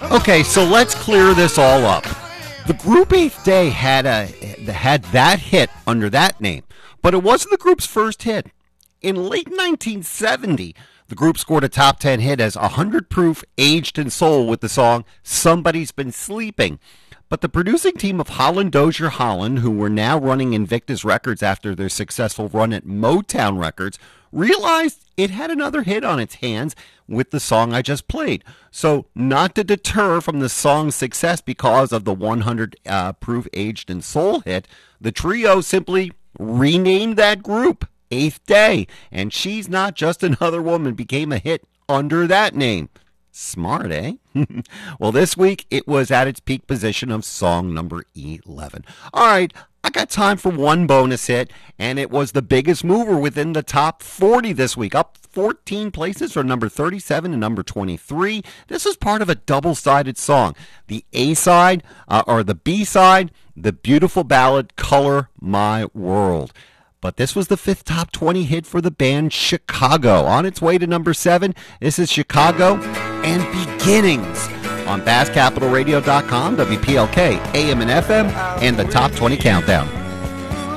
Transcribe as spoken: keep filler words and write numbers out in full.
Okay, so let's clear this all up. The group Eighth Day had a had that hit under that name, but it wasn't the group's first hit. In late nineteen seventy, the group scored a top ten hit as one hundred proof Aged in Soul with the song Somebody's Been Sleeping. But the producing team of Holland Dozier Holland, who were now running Invictus Records after their successful run at Motown Records, realized it had another hit on its hands with the song I just played. So, not to deter from the song's success because of the one hundred uh, proof Aged in Soul hit, the trio simply renamed that group Eighth Day, and She's Not Just Another Woman became a hit under that name. Smart, eh? Well, this week it was at its peak position of song number eleven. All right, I got time for one bonus hit, and it was the biggest mover within the top forty this week, up fourteen places from number thirty-seven to number twenty-three. This is part of a double-sided song. The A-side, uh, or the B-side, the beautiful ballad Color My World. But this was the fifth top twenty hit for the band Chicago. On its way to number seven, this is Chicago and Beginnings on Bass Capital Radio dot com, W P L K, A M and F M, and the Top twenty Countdown.